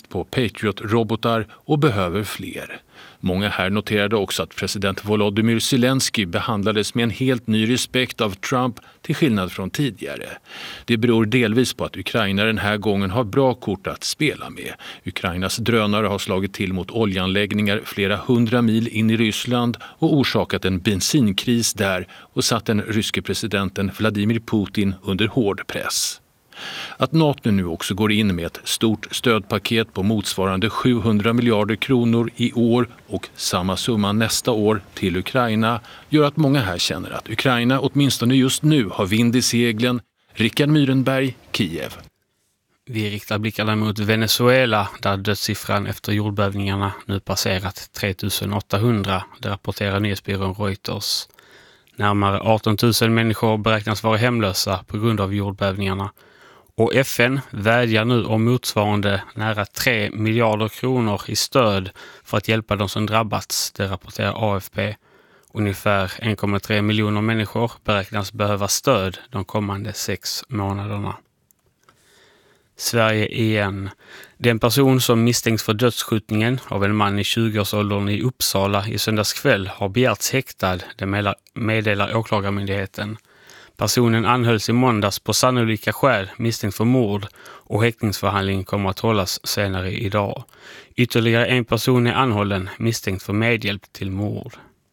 patent på Patriot-robotar och behöver fler. Många här noterade också att president Volodymyr Zelensky behandlades med en helt ny respekt av Trump till skillnad från tidigare. Det beror delvis på att Ukraina den här gången har bra kort att spela med. Ukrainas drönare har slagit till mot oljeanläggningar flera 100 mil in i Ryssland och orsakat en bensinkris där och satt den ryske presidenten Vladimir Putin under hård press. Att NATO nu också går in med ett stort stödpaket på motsvarande 700 miljarder kronor i år och samma summa nästa år till Ukraina gör att många här känner att Ukraina åtminstone just nu har vind i seglen. Rickard Myrenberg, Kiev. Vi riktar blickarna mot Venezuela där dödssiffran efter jordbävningarna nu passerat 3800, det rapporterar nyhetsbyrån Reuters. Närmare 18 000 människor beräknas vara hemlösa på grund av jordbävningarna. Och FN vädjar nu om motsvarande nära 3 miljarder kronor i stöd för att hjälpa de som drabbats, det rapporterar AFP. Ungefär 1,3 miljoner människor beräknas behöva stöd de kommande 6 månaderna. Sverige igen. Den person som misstänks för dödsskjutningen av en man i 20-årsåldern i Uppsala i söndagskväll har begärts häktad, det meddelar åklagarmyndigheten. Personen anhölls i måndags på sannolika skäl misstänkt för mord och häktningsförhandling kommer att hållas senare idag. Ytterligare en person är anhållen misstänkt för medhjälp till mord.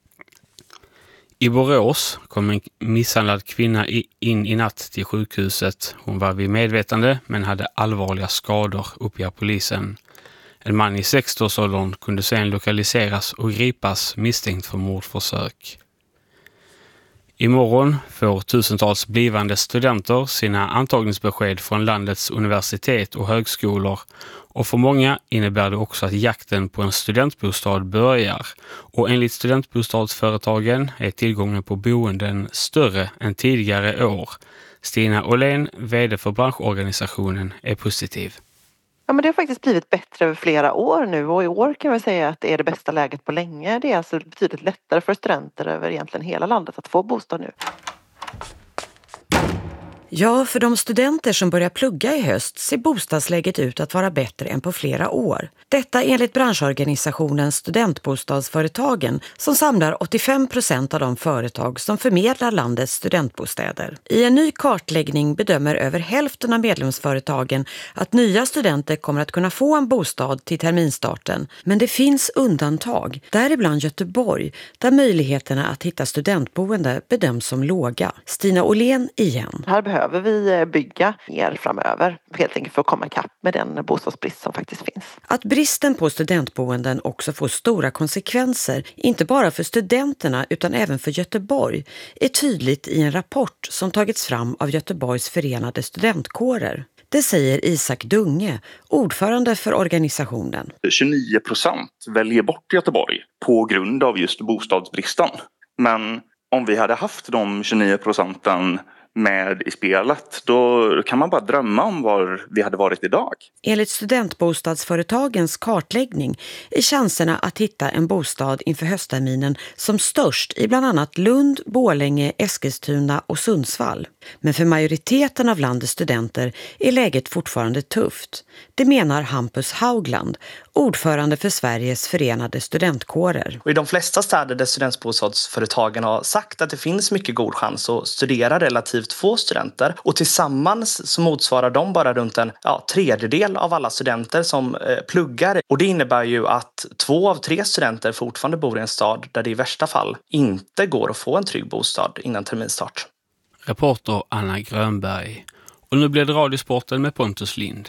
I Borås kom en misshandlad kvinna in i natt till sjukhuset. Hon var vid medvetande men hade allvarliga skador, uppger polisen. En man i 60-årsåldern kunde sen lokaliseras och gripas misstänkt för mordförsök. Imorgon får tusentals blivande studenter sina antagningsbesked från landets universitet och högskolor och för många innebär det också att jakten på en studentbostad börjar. Och enligt studentbostadsföretagen är tillgången på boenden större än tidigare år. Stina Åhlén, vd för branschorganisationen, är positiv. Ja, men det har faktiskt blivit bättre över flera år nu och i år kan jag säga att det är det bästa läget på länge. Det är alltså betydligt lättare för studenter över egentligen hela landet att få bostad nu. Ja, för de studenter som börjar plugga i höst ser bostadsläget ut att vara bättre än på flera år. Detta enligt branschorganisationen Studentbostadsföretagen som samlar 85% av de företag som förmedlar landets studentbostäder. I en ny kartläggning bedömer över hälften av medlemsföretagen att nya studenter kommer att kunna få en bostad till terminstarten. Men det finns undantag, däribland Göteborg, där möjligheterna att hitta studentboende bedöms som låga. Stina Åhlén igen. Här behöver vi bygga mer framöver, helt enkelt för att komma ikapp med den bostadsbrist som faktiskt finns. Att bristen på studentboenden också får stora konsekvenser, inte bara för studenterna utan även för Göteborg, är tydligt i en rapport som tagits fram av Göteborgs förenade studentkårer. Det säger Isak Dunge, ordförande för organisationen. 29% väljer bort Göteborg på grund av just bostadsbristen. Men om vi hade haft de 29% med i spelet, då kan man bara drömma om var vi hade varit idag. Enligt studentbostadsföretagens kartläggning är chanserna att hitta en bostad inför höstterminen som störst i bland annat Lund, Borlänge, Eskilstuna och Sundsvall. Men för majoriteten av landets studenter är läget fortfarande tufft. Det menar Hampus Haugland, ordförande för Sveriges förenade studentkårer. Och i de flesta städer där studentbostadsföretagen har sagt att det finns mycket god chans att studera relativt få studenter. Och tillsammans så motsvarar de bara runt en tredjedel av alla studenter som pluggar. Och det innebär ju att 2 av 3 studenter fortfarande bor i en stad där det i värsta fall inte går att få en trygg bostad innan terminstart. Reporter Anna Grönberg. Och nu blir det radiosporten med Pontus Lind.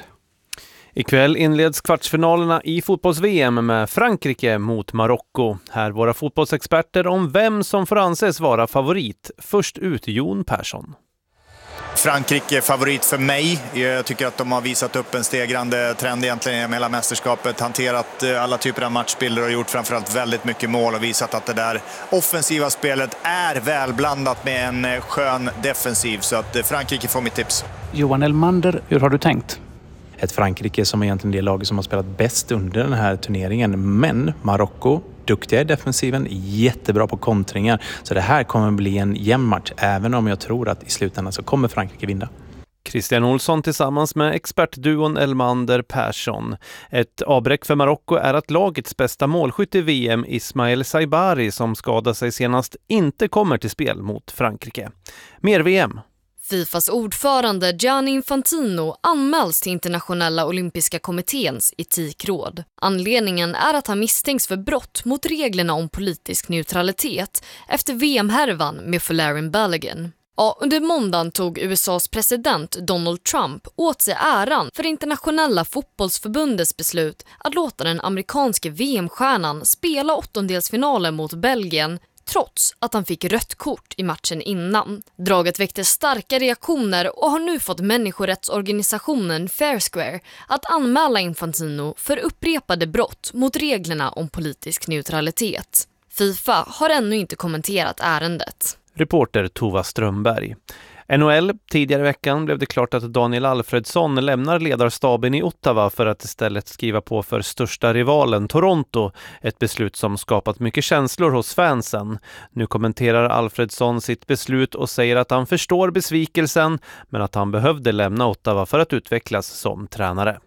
Ikväll inleds kvartsfinalerna i fotbolls-VM med Frankrike mot Marocko. Här våra fotbollsexperter om vem som får anses vara favorit. Först ut Jon Persson. Frankrike är favorit för mig. Jag tycker att de har visat upp en stegrande trend egentligen med hela mästerskapet. Hanterat alla typer av matchbilder och gjort framförallt väldigt mycket mål och visat att det där offensiva spelet är välblandat med en skön defensiv. Så att Frankrike får mitt tips. Johan Elmander, hur har du tänkt? Ett Frankrike som är egentligen det laget som har spelat bäst under den här turneringen. Men Marocko, duktiga i defensiven, jättebra på kontringar. Så det här kommer bli en jämn match, även om jag tror att i slutändan så kommer Frankrike vinna. Christian Olsson tillsammans med expertduon Elmander Persson. Ett avbräck för Marocko är att lagets bästa målskytt i VM, Ismail Saibari, som skadade sig senast, inte kommer till spel mot Frankrike. Mer VM. Fifas ordförande Gianni Infantino anmäls till Internationella olympiska kommitténs etikråd. Anledningen är att han misstänks för brott mot reglerna om politisk neutralitet efter VM-härvan med Folarin Balogun. Ja, under måndagen tog USAs president Donald Trump åt sig äran för Internationella fotbollsförbundets beslut att låta den amerikanske VM-stjärnan spela åttondelsfinalen mot Belgien trots att han fick rött kort i matchen innan. Draget väckte starka reaktioner och har nu fått människorättsorganisationen Fair Square att anmäla Infantino för upprepade brott mot reglerna om politisk neutralitet. FIFA har ännu inte kommenterat ärendet. Reporter Tova Strömberg. NHL, tidigare i veckan blev det klart att Daniel Alfredsson lämnar ledarstaben i Ottawa för att istället skriva på för största rivalen Toronto, ett beslut som skapat mycket känslor hos fansen. Nu kommenterar Alfredsson sitt beslut och säger att han förstår besvikelsen, men att han behövde lämna Ottawa för att utvecklas som tränare.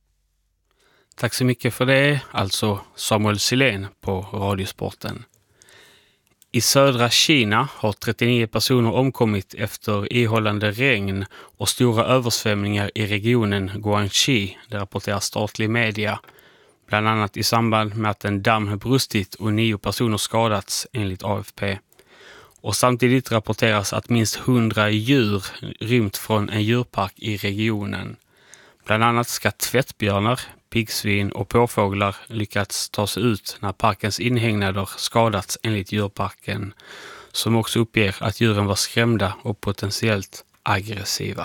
Tack så mycket för det, alltså Samuel Silén på Radiosporten. I södra Kina har 39 personer omkommit efter ihållande regn och stora översvämningar i regionen Guangxi, det rapporterar statlig media. Bland annat i samband med att en damm brustit och 9 personer skadats enligt AFP. Och samtidigt rapporteras att minst 100 djur rymt från en djurpark i regionen. Bland annat ska tvättbjörnar, piggsvin och påfåglar lyckats ta sig ut när parkens inhägnader skadats enligt djurparken, som också uppger att djuren var skrämda och potentiellt aggressiva.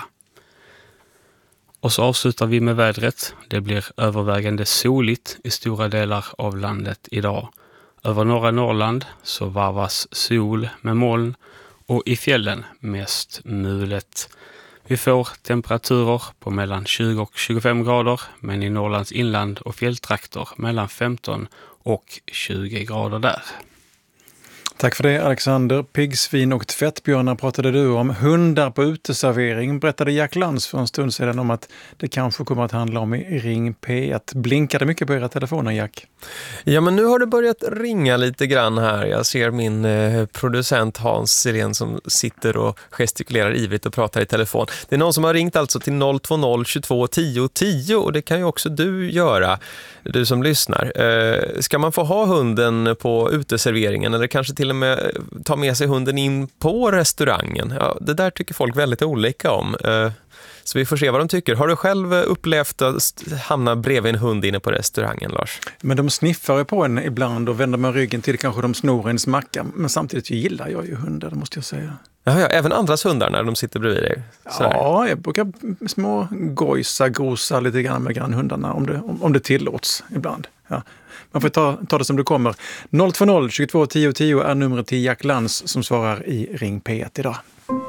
Och så avslutar vi med vädret. Det blir övervägande soligt i stora delar av landet idag. Över norra Norrland så varvas sol med moln och i fjällen mest mulet. Vi får temperaturer på mellan 20 och 25 grader, men i Norrlands inland och fjälltrakter mellan 15 och 20 grader där. Tack för det, Alexander. Piggsvin och tvättbjörnar pratade du om. Hundar på uteservering berättade Jack Lantz för en stund sedan om att det kanske kommer att handla om i Ring P1. Blinkade mycket på era telefoner, Jack? Ja, men nu har det börjat ringa lite grann här. Jag ser min producent Hans Sirén som sitter och gestikulerar ivrigt och pratar i telefon. Det är någon som har ringt alltså till 020 22 10 10 och det kan ju också du göra, du som lyssnar. Ska man få ha hunden på uteserveringen eller kanske till och med ta med sig hunden in på restaurangen? Ja, det där tycker folk väldigt olika om. Så vi får se vad de tycker. Har du själv upplevt att hamna bredvid en hund inne på restaurangen, Lars? Men de sniffar på en ibland och vänder med ryggen till, kanske de snor ens macka. Men samtidigt gillar jag ju hundar, det måste jag säga. Ja, även andras hundar när de sitter bredvid dig? Sådär. Ja, jag brukar små gosa lite grann med grannhundarna om det tillåts ibland. Ja. Man får ta det som det kommer. 020 22 10 10 är numret till Jack Lantz som svarar i Ring P1 idag.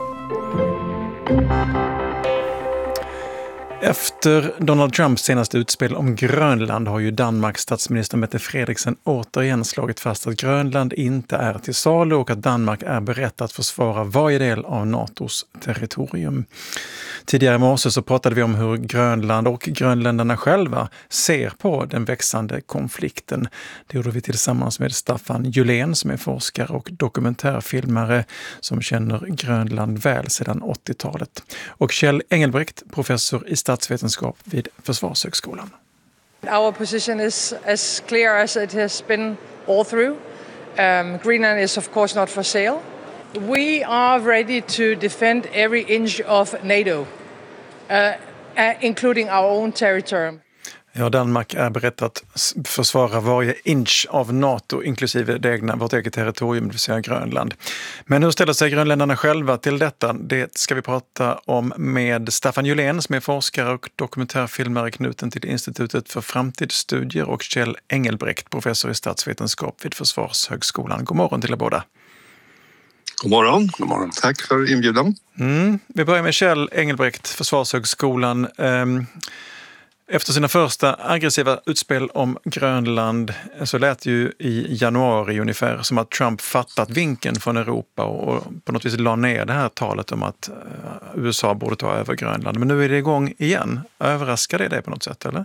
Efter Donald Trumps senaste utspel om Grönland har ju Danmarks statsminister Mette Frederiksen återigen slagit fast att Grönland inte är till salu och att Danmark är berett att försvara varje del av NATOs territorium. Tidigare i morse så pratade vi om hur Grönland och grönländarna själva ser på den växande konflikten. Det gjorde vi tillsammans med Staffan Julén som är forskare och dokumentärfilmare som känner Grönland väl sedan 80-talet. Och Kjell Engelbrekt, professor i statsvetenskap vid Försvarshögskolan. Our position is as clear as it has been all through. Greenland is of course not for sale. We are ready to defend every inch of NATO, including our own territory. Ja, Danmark är berett att försvara varje inch av NATO, inklusive vårt eget territorium, det vill säga Grönland. Men hur ställer sig grönländarna själva till detta? Det ska vi prata om med Staffan Julén som är forskare och dokumentärfilmare knuten till Institutet för framtidsstudier och Kjell Engelbrekt, professor i statsvetenskap vid Försvarshögskolan. God morgon till er båda. God morgon. God morgon. Tack för inbjudan. Vi börjar med Kjell Engelbrekt, Försvarshögskolan. Efter sina första aggressiva utspel om Grönland så lät ju i januari ungefär som att Trump fattat vinkeln från Europa och på något vis la ner det här talet om att USA borde ta över Grönland. Men nu är det igång igen. Överraskar det på något sätt, eller?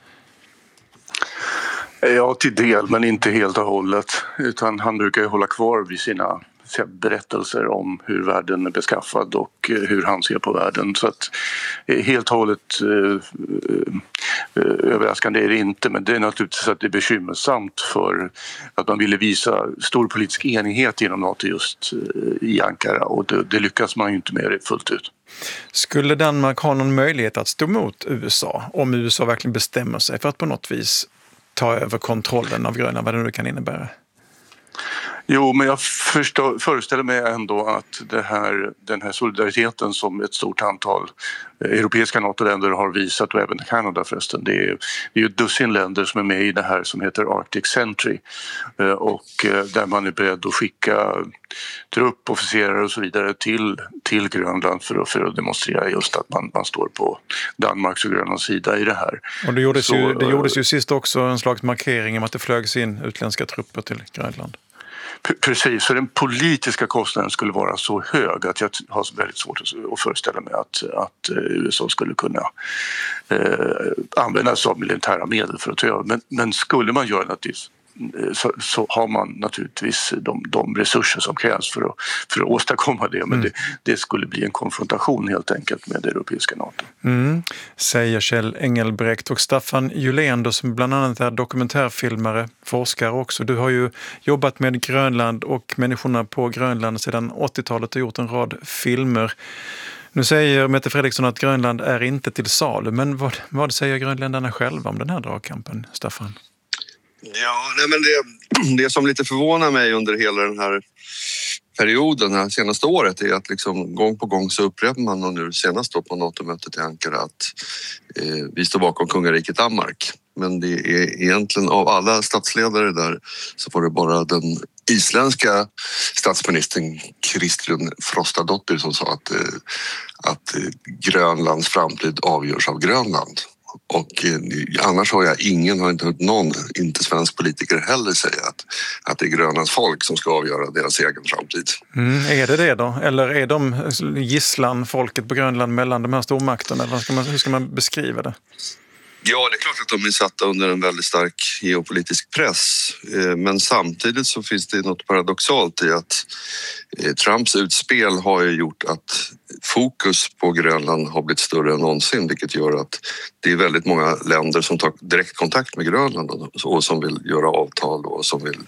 Ja, till del, men inte helt och hållet. Utan han brukar ju hålla kvar vid sina berättelser om hur världen är beskaffad och hur han ser på världen. Så att helt och hållet överraskande är det inte, men det är naturligtvis att det är bekymmersamt för att man ville visa stor politisk enighet inom NATO just i Ankara, och det lyckas man ju inte med det fullt ut. Skulle Danmark ha någon möjlighet att stå mot USA om USA verkligen bestämmer sig för att på något vis ta över kontrollen av Grönland, vad det nu kan innebära? Jo, men jag föreställer mig ändå att den här solidariteten som ett stort antal europeiska NATO-länder har visat, och även Kanada förresten, det är ju ett dussin länder som är med i det här som heter Arctic Sentry, och där man är beredd att skicka trupp, officerare och så vidare till Grönland för att demonstrera just att man står på Danmarks och Grönlands sida i det här. Och det gjordes ju sist också en slags markering om att det flögs in utländska trupper till Grönland. Precis, så den politiska kostnaden skulle vara så hög att jag har väldigt svårt att föreställa mig att USA skulle kunna använda sig av militära medel för att ta över. Men skulle man göra det så har man naturligtvis de resurser som krävs för att åstadkomma det. Men det skulle bli en konfrontation helt enkelt med det europeiska NATO. Säger Kjell Engelbrekt. Och Staffan Julén då, som bland annat är dokumentärfilmare, forskare också. Du har ju jobbat med Grönland och människorna på Grönland sedan 80-talet och gjort en rad filmer. Nu säger Mette Fredriksson att Grönland är inte till salu, men vad säger grönländarna själva om den här dragkampen, Staffan? Ja, men det som lite förvånar mig under hela den här perioden, det här senaste året, är att liksom gång på gång så upprepar man, och nu senast då på NATO-mötet i Ankara, att vi står bakom kungariket Danmark. Men det är egentligen av alla statsledare där så var det bara den isländska statsministern Kristrún Frostadóttir som sa att Grönlands framtid avgörs av Grönland. Och annars har inte hört någon, inte svensk politiker heller, säga att det är Grönlands folk som ska avgöra deras egen framtid. Är det då? Eller är de gisslan, folket på Grönland, mellan de här stormakterna? Hur ska man beskriva det? Ja, det är klart att de är satta under en väldigt stark geopolitisk press. Men samtidigt så finns det något paradoxalt i att Trumps utspel har ju gjort att fokus på Grönland har blivit större än någonsin, vilket gör att det är väldigt många länder som tar direkt kontakt med Grönland och som vill göra avtal och som vill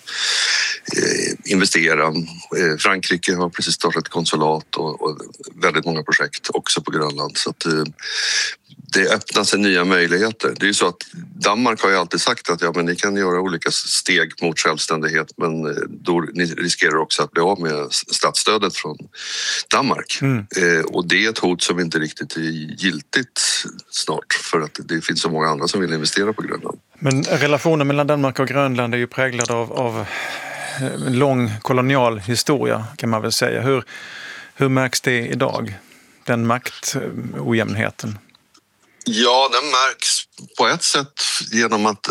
investera. Frankrike har precis startat konsulat och väldigt många projekt också på Grönland, så att det öppnar sig nya möjligheter. Det är ju så att Danmark har ju alltid sagt att men ni kan göra olika steg mot självständighet, men då ni riskerar också att bli av med statsstödet från Danmark. Och det är ett hot som inte riktigt är giltigt snart, för att det finns så många andra som vill investera på Grönland. Men relationen mellan Danmark och Grönland är ju präglad av en lång kolonial historia, kan man väl säga. Hur märks det idag, den maktojämnheten? Ja, den märks på ett sätt genom att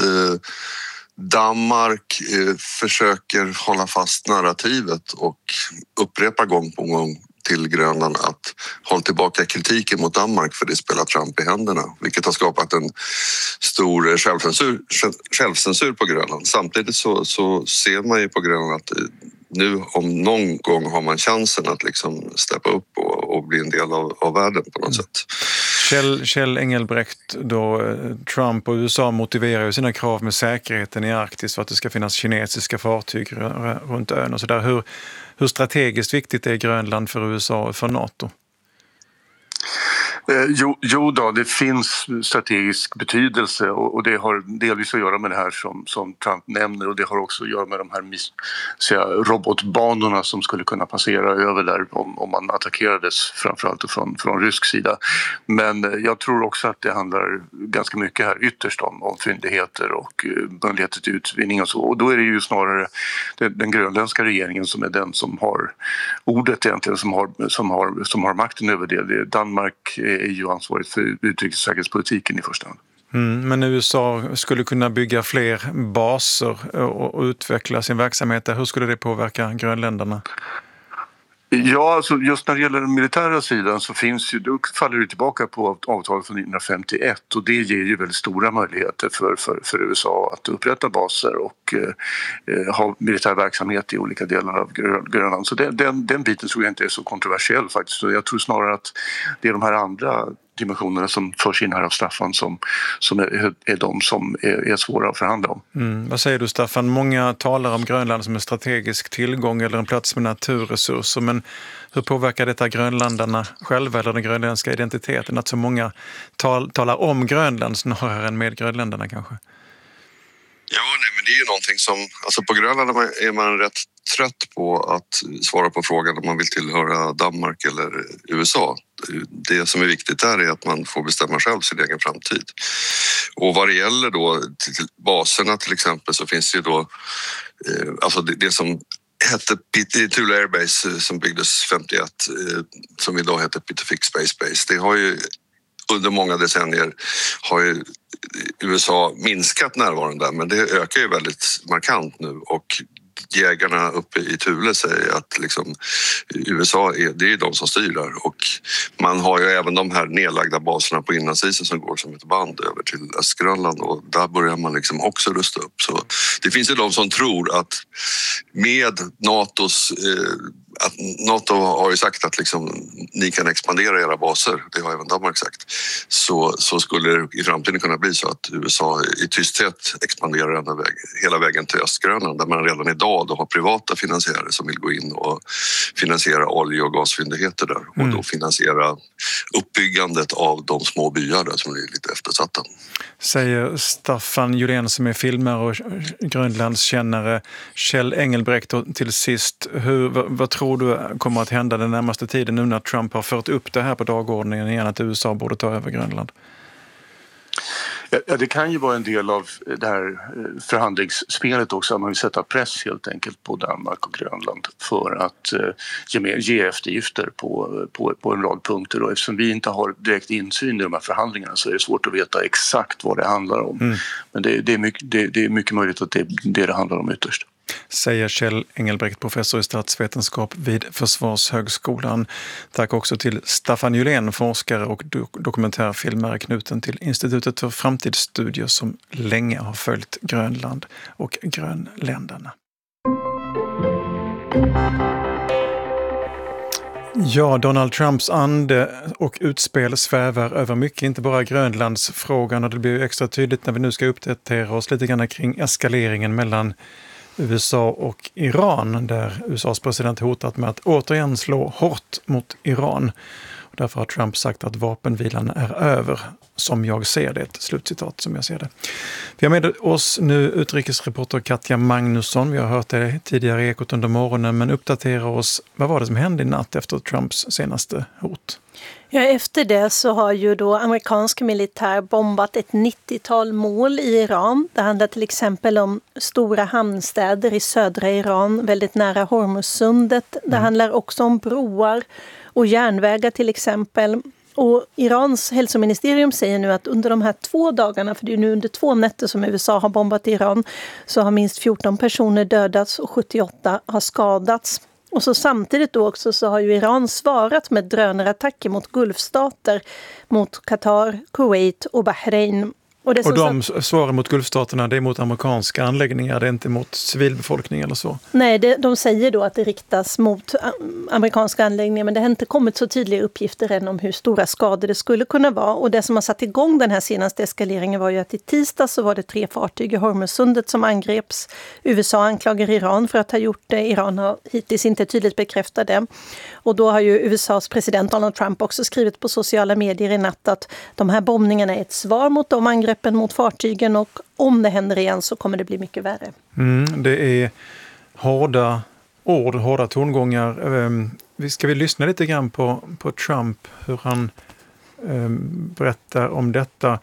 Danmark försöker hålla fast narrativet och upprepa gång på gång till Grönland att hålla tillbaka kritiken mot Danmark, för det spelar Trump i händerna, vilket har skapat en stor självcensur på Grönland. Samtidigt så ser man ju på Grönland att nu om någon gång har man chansen att liksom steppa upp och bli en del av världen på något sätt. Kjell Engelbrekt, då Trump och USA motiverar ju sina krav med säkerheten i Arktis för att det ska finnas kinesiska fartyg runt ön och så där. Hur strategiskt viktigt är Grönland för USA och för NATO? Jo då, det finns strategisk betydelse och det har delvis att göra med det här som Trump nämner, och det har också att göra med de här robotbanorna som skulle kunna passera över där om man attackerades, framförallt från rysk sida. Men jag tror också att det handlar ganska mycket här ytterst om fyndigheter och möjligheter till utvinning och så, och då är det ju snarare den grönländska regeringen som är den som har ordet egentligen, som har makten över det. Danmark är ju ansvarigt för utrikes- och säkerhetspolitiken i första hand. Men USA skulle kunna bygga fler baser och utveckla sin verksamhet. Hur skulle det påverka grönländerna? Ja, alltså just när det gäller den militära sidan så finns ju, då faller det tillbaka på avtalet från 1951 och det ger ju väldigt stora möjligheter för USA att upprätta baser och ha militär verksamhet i olika delar av Grönland. Så den biten tror jag inte är så kontroversiell faktiskt. Så jag tror snarare att det är de här andra dimensionerna som förs in här av Staffan som är de som är svåra att förhandla om. Vad säger du, Staffan? Många talar om Grönland som en strategisk tillgång eller en plats med naturresurser, men hur påverkar detta grönländarna själva eller den grönländska identiteten? Att så många talar om Grönland snarare än med grönländarna kanske? Ja, men det är ju någonting som, alltså på Grönland är man rätt trött på att svara på frågan om man vill tillhöra Danmark eller USA. Det som är viktigt där är att man får bestämma själv sin egen framtid. Och vad det gäller då till baserna till exempel så finns det ju då alltså det som hette Thule Air Base som byggdes 51 som idag heter Pitufik Space Base. Det har ju under många decennier har ju USA minskat närvaron där, men det ökar ju väldigt markant nu och jägarna uppe i Thule säger att liksom, USA det är de som styr där och man har ju även de här nedlagda baserna på inlandsisen som går som ett band över till Östgrönland och där börjar man liksom också rusta upp. Så det finns ju de som tror att med att NATO har ju sagt att liksom, ni kan expandera era baser, det har även Danmark sagt, så skulle det i framtiden kunna bli så att USA i tysthet expanderar hela vägen till Östgrönland där man redan idag då har privata finansiärer som vill gå in och finansiera olje- och gasfyndigheter där och då finansiera uppbyggandet av de små byar där som är lite eftersatta. Säger Staffan Julén som är filmare och grönlandskännare. Kjell Engelbrekt, och till sist, vad tror du kommer att hända den närmaste tiden nu när Trump har fört upp det här på dagordningen igen att USA borde ta över Grönland? Ja, det kan ju vara en del av det här förhandlingsspelet också. Man vill sätta press helt enkelt på Danmark och Grönland för att ge eftergifter på en rad punkter. Och eftersom vi inte har direkt insyn i de här förhandlingarna så är det svårt att veta exakt vad det handlar om. Men det är mycket möjligt att det handlar om ytterst. Säger Kjell Engelbrekt, professor i statsvetenskap vid Försvarshögskolan. Tack också till Staffan Julén, forskare och dokumentärfilmare knuten till Institutet för framtidsstudier som länge har följt Grönland och grönländarna. Ja, Donald Trumps ande och utspel svävar över mycket, inte bara Grönlandsfrågan, och det blir extra tydligt när vi nu ska uppdatera oss lite grann kring eskaleringen mellan USA och Iran, där USAs president hotat med att återigen slå hårt mot Iran. Och därför har Trump sagt att vapenvilan är över, som jag ser det. Ett slutcitat som jag ser det. Vi har med oss nu utrikesreporter Katja Magnusson. Vi har hört det tidigare i Ekot under morgonen, men uppdatera oss. Vad var det som hände i natt efter Trumps senaste hot? Ja, efter det så har ju då amerikansk militär bombat ett 90-tal mål i Iran. Det handlar till exempel om stora hamnstäder i södra Iran, väldigt nära Hormuzsundet. Det handlar också om broar och järnvägar till exempel. Och Irans hälsoministerium säger nu att under de här 2 dagarna, för det är nu under 2 nätter som USA har bombat Iran, så har minst 14 personer dödats och 78 har skadats. Och så samtidigt då också så har ju Iran svarat med drönarattacker mot Gulfstater, mot Qatar, Kuwait och Bahrain. Och de svaren mot Gulfstaterna, det är mot amerikanska anläggningar, det är inte mot civilbefolkning eller så? Nej, de säger då att det riktas mot amerikanska anläggningar, men det har inte kommit så tydliga uppgifter än om hur stora skador det skulle kunna vara. Och det som har satt igång den här senaste eskaleringen var ju att i tisdag så var det 3 fartyg i Hormuzsundet som angreps. USA anklagar Iran för att ha gjort det. Iran har hittills inte tydligt bekräftat det. Och då har ju USAs president Donald Trump också skrivit på sociala medier i natt att de här bombningarna är ett svar mot de angreppen mot fartygen, och om det händer igen så kommer det bli mycket värre. Det är hårda ord, hårda tongångar. Ska vi lyssna lite grann på Trump, hur han berättar om detta?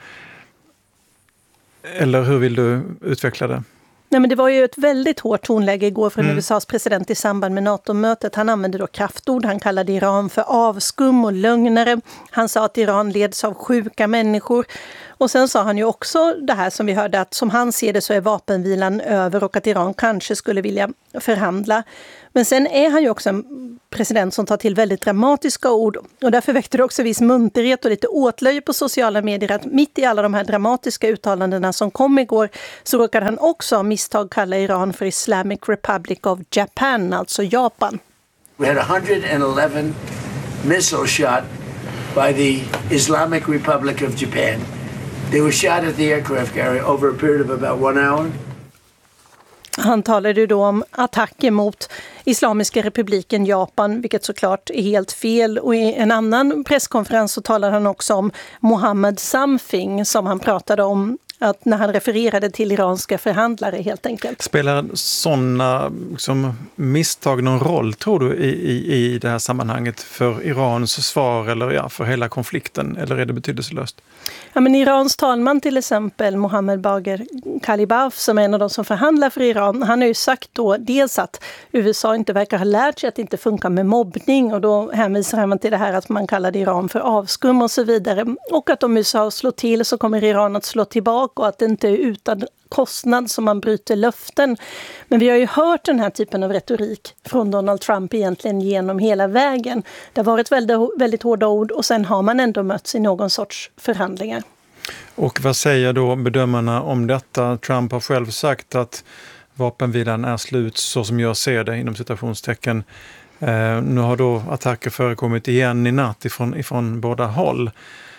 Eller hur vill du utveckla det? Nej, men det var ju ett väldigt hårt tonläge igår från USAs president i samband med NATO-mötet. Han använde då kraftord. Han kallade Iran för avskum och lögnare. Han sa att Iran leds av sjuka människor. Och sen sa han ju också det här som vi hörde, att som han ser det så är vapenvilan över och att Iran kanske skulle vilja förhandla. Men sen är han ju också en president som tar till väldigt dramatiska ord, och därför väckte det också viss munterhet och lite åtlöje på sociala medier att mitt i alla de här dramatiska uttalandena som kom igår så råkade han också av misstag kalla Iran för Islamic Republic of Japan, alltså Japan. We had 111 missile shot by the Islamic Republic of Japan. They were shot at the aircraft carrier over a period of about 1 hour. Han talade då om attacker mot Islamiska republiken Japan, vilket såklart är helt fel. Och i en annan presskonferens så talade han också om Mohammed Something, som han pratade om att när han refererade till iranska förhandlare helt enkelt. Spelar sådana misstag någon roll, tror du, i det här sammanhanget för Irans svar eller för hela konflikten, eller är det betydelselöst? Ja, men Irans talman till exempel, Mohammed Bagher Ghalibaf, som är en av de som förhandlar för Iran, han har ju sagt då dels att USA inte verkar ha lärt sig att det inte funkar med mobbning, och då hänvisar man till det här att man kallade Iran för avskum och så vidare, och att om USA slår till så kommer Iran att slå tillbaka och att det inte är utan kostnad som man bryter löften. Men vi har ju hört den här typen av retorik från Donald Trump egentligen genom hela vägen. Det har varit väldigt, väldigt hårda ord och sen har man ändå mötts i någon sorts förhandlingar. Och vad säger då bedömarna om detta? Trump har själv sagt att vapenvilan är slut så som jag ser det inom citationstecken. Nu har då attacker förekommit igen i natt ifrån båda håll.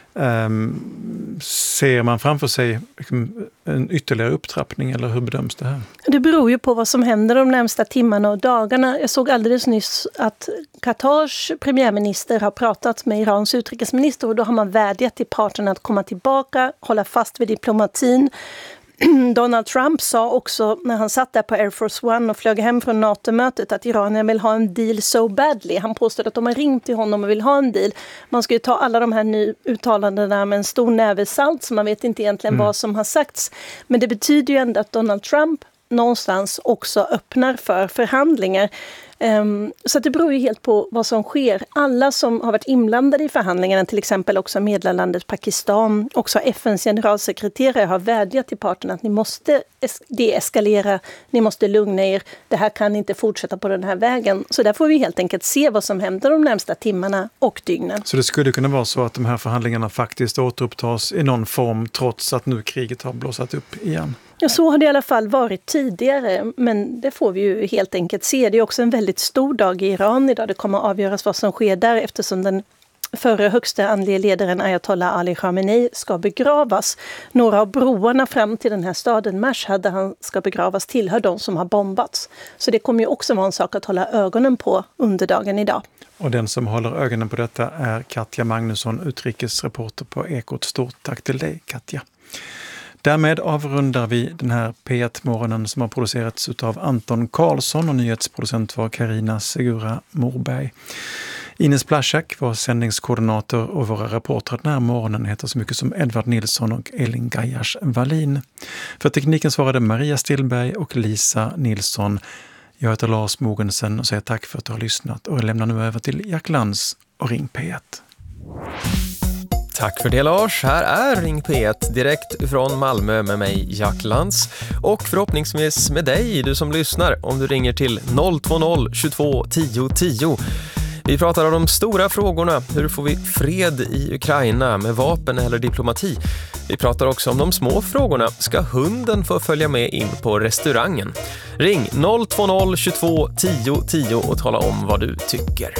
Ser man framför sig en ytterligare upptrappning, eller hur bedöms det här? Det beror ju på vad som händer de närmsta timmarna och dagarna. Jag såg alldeles nyss att Qatars premiärminister har pratat med Irans utrikesminister, och då har man vädjat till parterna att komma tillbaka, hålla fast vid diplomatin. Donald Trump sa också när han satt där på Air Force One och flög hem från NATO-mötet att Iranien vill ha en deal so badly. Han påstod att de har ringt till honom och vill ha en deal. Man ska ju ta alla de här uttalandena med en stor näve salt, så man vet inte egentligen vad som har sagts. Men det betyder ju ändå att Donald Trump någonstans också öppnar för förhandlingar. Så det beror ju helt på vad som sker. Alla som har varit inblandade i förhandlingarna, till exempel också medlemslandet Pakistan, också FNs generalsekreterare, har vädjat till parterna att ni måste deeskalera, ni måste lugna er, det här kan inte fortsätta på den här vägen. Så där får vi helt enkelt se vad som händer de närmsta timmarna och dygnen. Så det skulle kunna vara så att de här förhandlingarna faktiskt återupptas i någon form trots att nu kriget har blossat upp igen? Ja, så har det i alla fall varit tidigare, men det får vi ju helt enkelt se. Det är också en väldigt stor dag i Iran idag. Det kommer att avgöras vad som sker där, eftersom den förre högsta andliga ledaren Ayatollah Ali Khamenei ska begravas. Några av broarna fram till den här staden Mashhad där han ska begravas tillhör de som har bombats. Så det kommer ju också vara en sak att hålla ögonen på under dagen idag. Och den som håller ögonen på detta är Katja Magnusson, utrikesreporter på Ekot. Stort tack till dig, Katja. Därmed avrundar vi den här P1-morgonen som har producerats av Anton Karlsson, och nyhetsproducent var Carina Segura Morberg. Ines Plaschak var sändningskoordinator, och våra reportrar den här morgonen heter så mycket som Edvard Nilsson och Elin Gajars Wallin. För tekniken svarade Maria Stillberg och Lisa Nilsson. Jag heter Lars Mogensen och säger tack för att du har lyssnat, och jag lämnar nu över till Jack Lantz och Ring P1. Tack för det, Lars. Här är Ring P1 direkt från Malmö med mig, Jack Lantz. Och förhoppningsvis med dig, du som lyssnar, om du ringer till 020 22 10 10. Vi pratar om de stora frågorna. Hur får vi fred i Ukraina med vapen eller diplomati? Vi pratar också om de små frågorna. Ska hunden få följa med in på restaurangen? Ring 020 22 10 10 och tala om vad du tycker.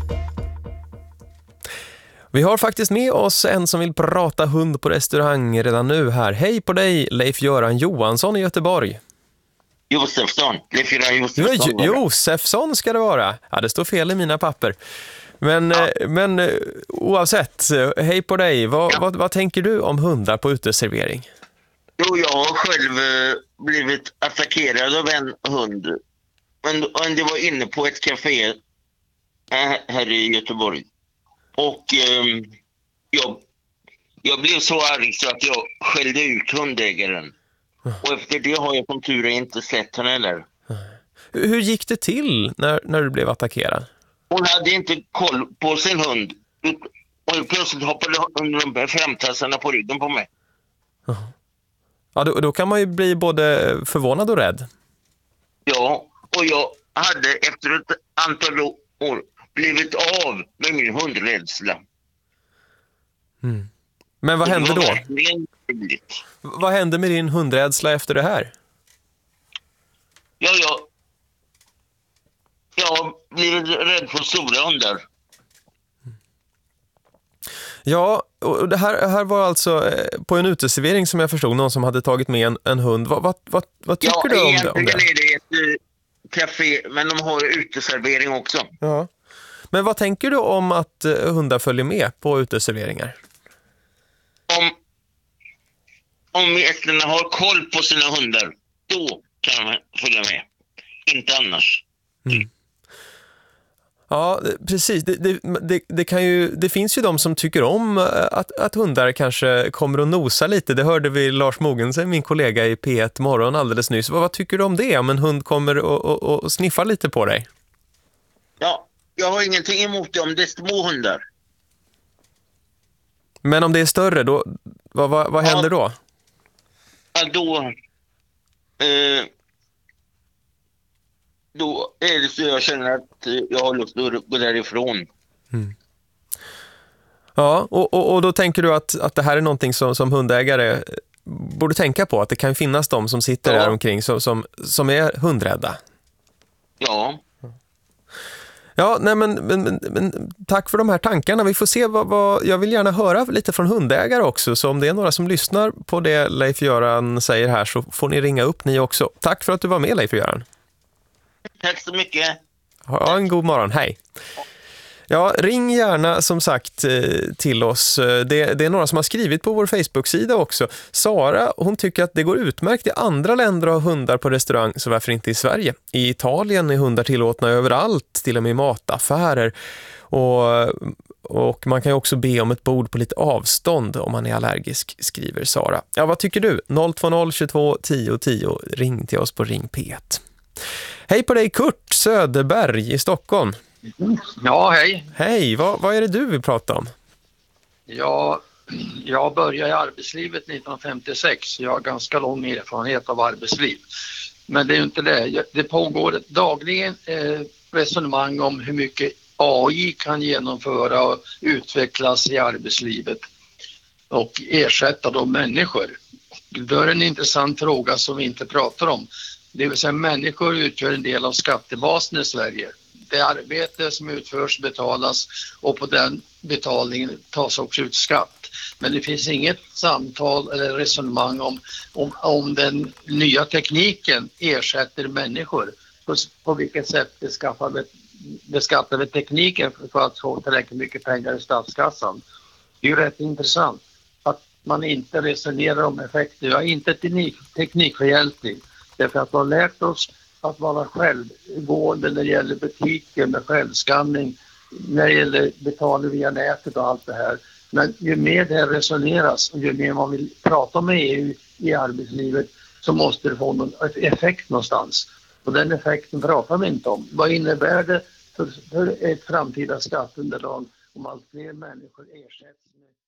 Vi har faktiskt med oss en som vill prata hund på restaurang redan nu här. Hej på dig, Leif-Göran Johansson i Göteborg. Josefsson. Leif-Göran Josefsson. Josefsson ska det vara. Ja, det står fel i mina papper. Men oavsett, hej på dig. Vad tänker du om hundar på uteservering? Jo, jag har själv blivit attackerad av en hund. Men det var inne på ett café här i Göteborg. Och jag blev så arg så att jag skällde ut hundägaren. Och efter det har jag som tur inte sett henne heller. Hur gick det till när du blev attackerad? Hon hade inte koll på sin hund. Och plötsligt hoppade hon framtassarna på ryggen på mig. Ja, då kan man ju bli både förvånad och rädd. Ja, och jag hade efter ett antal år blivit av med min hundrädsla. Men vad hände då? Vad hände med din hundrädsla efter det här? Ja, jag har blivit rädd för stora hundar. Ja, och det här var alltså på en uteservering som jag förstod, någon som hade tagit med en hund. Vad tycker du om det? Egentligen är det ett café, men de har uteservering också. Ja. Men vad tänker du om att hundar följer med på uteserveringar? Om gästerna har koll på sina hundar, då kan de följa med. Inte annars. Ja, precis. Det finns ju de som tycker om att hundar kanske kommer att nosa lite. Det hörde vi Lars Mogensen, min kollega i P1 Morgon alldeles nyss. Vad tycker du om det? Om en hund kommer och sniffar lite på dig? Ja, jag har ingenting emot det om det är små hundar. Men om det är större, då, vad händer då? Ja, då är det så jag känner att jag har lust att gå därifrån. Ja, och då tänker du att det här är någonting som hundägare borde tänka på, att det kan finnas de som sitter där omkring som är hundrädda. Ja. Ja, nej men tack för de här tankarna. Vi får se jag vill gärna höra lite från hundägare också. Så om det är några som lyssnar på det Leif-Göran säger här, så får ni ringa upp ni också. Tack för att du var med, Leif-Göran. Tack så mycket. Ha en god morgon, hej. Ja, ring gärna som sagt till oss. Det är några som har skrivit på vår Facebook-sida också. Sara, hon tycker att det går utmärkt i andra länder att ha hundar på restaurang, så varför inte i Sverige? I Italien är hundar tillåtna överallt, till och med i mataffärer. Och man kan ju också be om ett bord på lite avstånd om man är allergisk, skriver Sara. Ja, vad tycker du? 020 22 10 10. Ring till oss på Ring P1. Hej på dig, Kurt Söderberg i Stockholm. Ja, hej. Hej, vad är det du vill prata om? Ja, jag började i arbetslivet 1956. Jag har ganska lång erfarenhet av arbetsliv. Men det är ju inte det. Det pågår dagligen resonemang om hur mycket AI kan genomföra och utvecklas i arbetslivet och ersätta de människor. Det är en intressant fråga som vi inte pratar om. Det vill säga människor utgör en del av skattebasen i Sverige. Det arbete som utförs betalas och på den betalningen tas också ut skatt. Men det finns inget samtal eller resonemang om den nya tekniken ersätter människor. På vilket sätt beskattar vi tekniken för att få tillräckligt mycket pengar i statskassan. Det är ju rätt intressant att man inte resonerar om effekter. Jag är inte teknikfientlig. Därför att vi har lärt oss att vara självgående när det gäller butiker med självskanning, när det gäller betalning via nätet och allt det här. Men ju mer det resoneras och ju mer man vill prata med EU i arbetslivet, så måste det få någon effekt någonstans. Och den effekten pratar vi inte om. Vad innebär det för ett framtida skatteunderlag om allt fler människor ersätts med